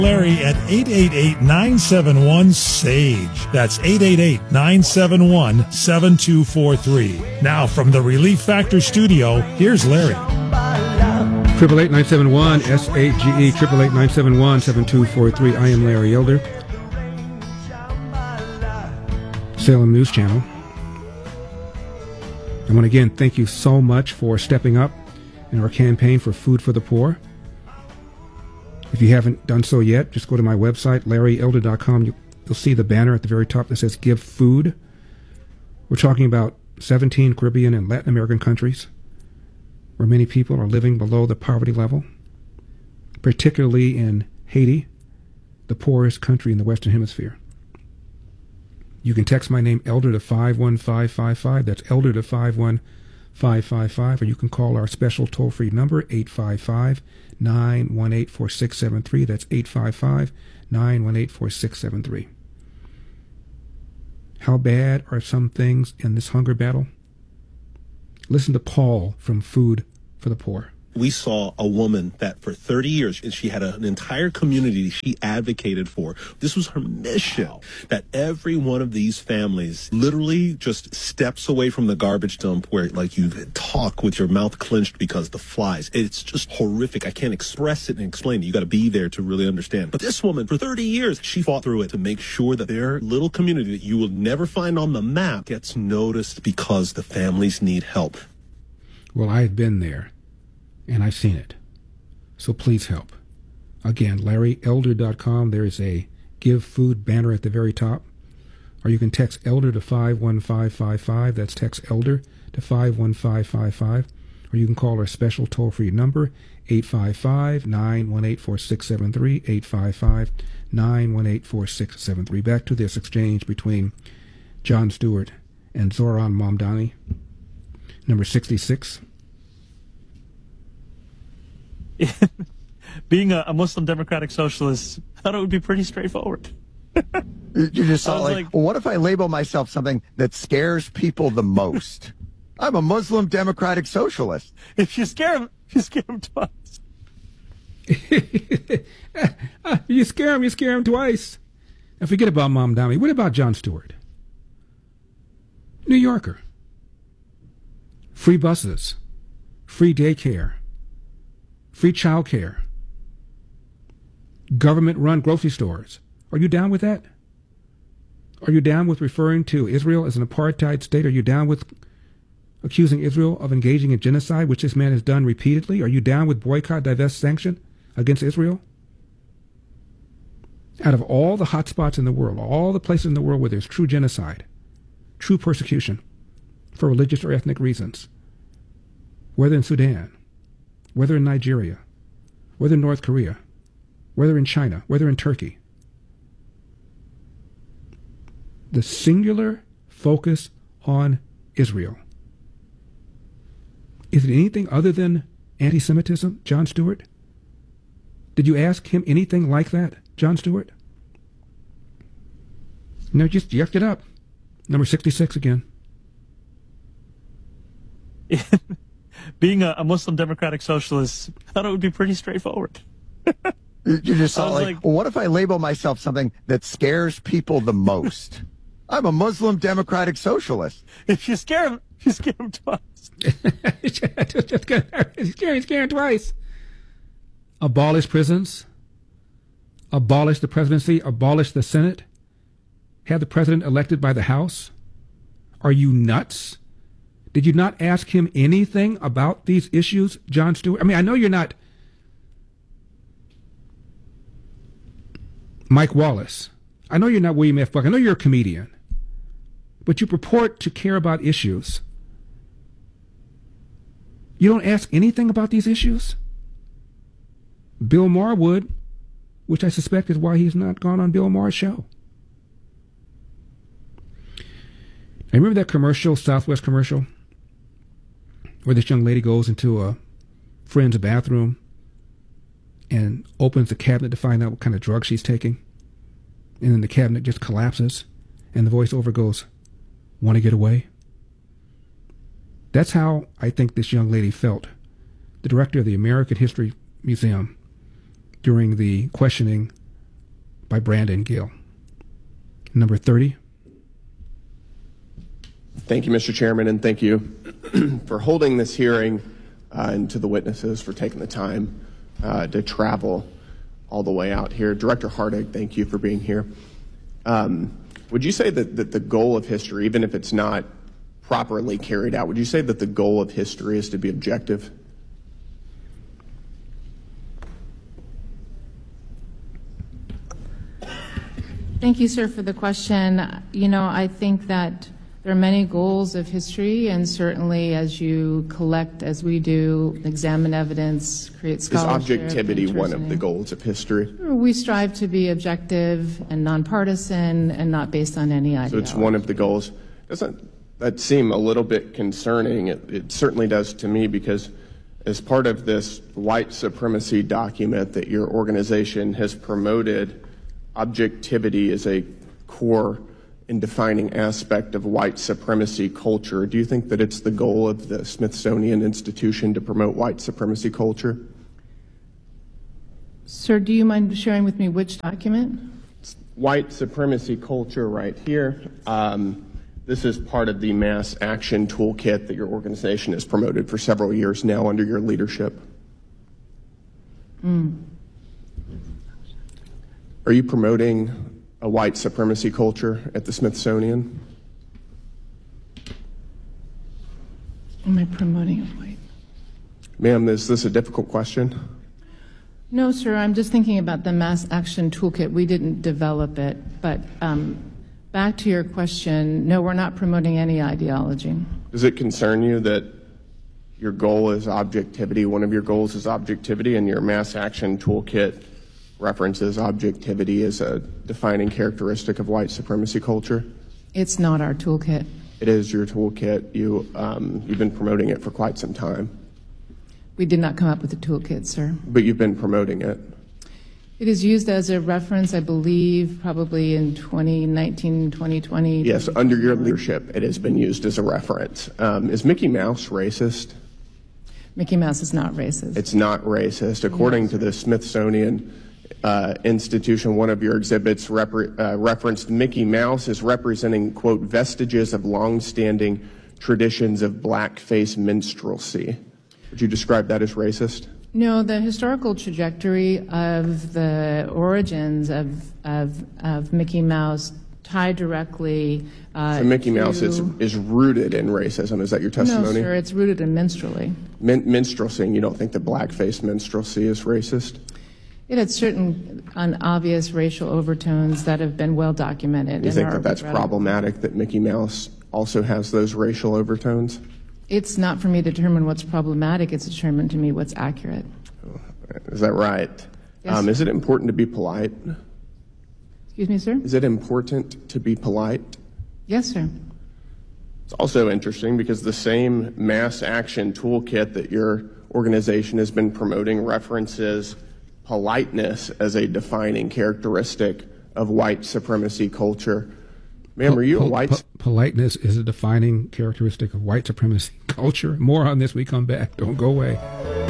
Larry at 888-971-SAGE. That's 888-971-7243. Now from the Relief Factor studio, here's Larry. 888-971-SAGE, 888-971-7243. I am Larry Elder, Salem News Channel. I want to again thank you so much for stepping up in our campaign for Food for the Poor. If you haven't done so yet, just go to my website, LarryElder.com. You'll see the banner at the very top that says Give Food. We're talking about 17 Caribbean and Latin American countries where many people are living below the poverty level, particularly in Haiti, the poorest country in the Western Hemisphere. You can text my name, Elder, to 51555. That's Elder to 51555. Or you can call our special toll-free number, 855-918-4673. That's 855-918-4673. How bad are some things in this hunger battle? Listen to Paul from Food for the Poor. We saw a woman that for 30 years, she had an entire community she advocated for. This was her mission, that every one of these families literally just steps away from the garbage dump where like you talk with your mouth clenched because the flies. It's just horrific. I can't express it and explain it. You got to be there to really understand. But this woman, for 30 years, she fought through it to make sure that their little community that you will never find on the map gets noticed because the families need help. Well, I've been there. And I've seen it. So please help. Again, LarryElder.com. There is a Give Food banner at the very top. Or you can text Elder to 51555. That's text Elder to 51555. Or you can call our special toll-free number, 855-918-4673, 855-918-4673. Back to this exchange between Jon Stewart and Zoran Mamdani. Number 66. Being a Muslim Democratic Socialist, I thought it would be pretty straightforward. You just saw like, well, what if I label myself something that scares people the most? I'm a Muslim Democratic Socialist. If you scare them twice. You scare them twice. Now forget about Mamdani. What about Jon Stewart? New Yorker. Free buses. Free daycare. Free child care. Government-run grocery stores. Are you down with that? Are you down with referring to Israel as an apartheid state? Are you down with accusing Israel of engaging in genocide, which this man has done repeatedly? Are you down with boycott, divest, sanction against Israel? Out of all the hotspots in the world, all the places in the world where there's true genocide, true persecution for religious or ethnic reasons, whether in Sudan, whether in Nigeria, whether in North Korea, whether in China, whether in Turkey, the singular focus on Israel. Is it anything other than anti-Semitism, Jon Stewart? Did you ask him anything like that, Jon Stewart? No, just yucked it up. Number 66 again. Being a Muslim Democratic Socialist, I thought it would be pretty straightforward. You just saw like, well, what if I label myself something that scares people the most? I'm a Muslim Democratic Socialist. If you scare them twice. Scare him twice. Abolish prisons. Abolish the presidency. Abolish the Senate. Have the president elected by the House. Are you nuts? Did you not ask him anything about these issues, Jon Stewart? I mean, I know you're not Mike Wallace. I know you're not William F. Buck. I know you're a comedian. But you purport to care about issues. You don't ask anything about these issues? Bill Maher would, which I suspect is why he's not gone on Bill Maher's show. I remember that commercial, Southwest commercial, where this young lady goes into a friend's bathroom and opens the cabinet to find out what kind of drug she's taking. And then the cabinet just collapses and the voiceover goes, "Want to get away?" That's how I think this young lady felt, the director of the American History Museum, during the questioning by Brandon Gill. Number 30. Thank you, Mr. Chairman, and thank you for holding this hearing and to the witnesses for taking the time to travel all the way out here. Director Hardig, thank you for being here. Would you say that the goal of history, even if it's not properly carried out, would you say that the goal of history is to be objective? Thank you, sir, for the question. You know, I think that there are many goals of history, and certainly as you collect, as we do, examine evidence, create scholarship. Is objectivity one of the goals of history? We strive to be objective and nonpartisan and not based on any ideology. So it's one of the goals. Doesn't that seem a little bit concerning? It certainly does to me, because as part of this white supremacy document that your organization has promoted, objectivity is a core and defining aspect of white supremacy culture. Do you think that it's the goal of the Smithsonian Institution to promote white supremacy culture? Sir, do you mind sharing with me which document? White supremacy culture right here. This is part of the mass action toolkit that your organization has promoted for several years now under your leadership. Are you promoting a white supremacy culture at the Smithsonian? Am I promoting a white? Ma'am, is this a difficult question? No, sir. I'm just thinking about the mass action toolkit. We didn't develop it. But back to your question, no, we're not promoting any ideology. Does it concern you that your goal is objectivity? One of your goals is objectivity, and your mass action toolkit references objectivity as a defining characteristic of white supremacy culture? It's not our toolkit. It is your toolkit. You've been promoting it for quite some time. We did not come up with a toolkit, sir. But you've been promoting it. It is used as a reference, I believe, probably in 2019, 2020. Yes, under your leadership, it has been used as a reference. Is Mickey Mouse racist? Mickey Mouse is not racist. It's not racist. According to the Smithsonian Institution, one of your exhibits referenced Mickey Mouse as representing, quote, vestiges of long-standing traditions of blackface minstrelsy. Would you describe that as racist? No, the historical trajectory of the origins of Mickey Mouse tie directly so Mickey Mouse is rooted in racism. Is that your testimony? No, sir, it's rooted in minstrelsy. Minstrelsy, and you don't think that blackface minstrelsy is racist? It had certain obvious racial overtones that have been well documented. You think that that's problematic, that Mickey Mouse also has those racial overtones? It's not for me to determine what's problematic. It's determined to me what's accurate. Is that right? Yes, is it important to be polite? Excuse me, sir? Is it important to be polite? Yes, sir. It's also interesting because the same mass action toolkit that your organization has been promoting references politeness as a defining characteristic of white supremacy culture. Ma'am, are you a white... Politeness is a defining characteristic of white supremacy culture. More on this, we come back. Don't go away.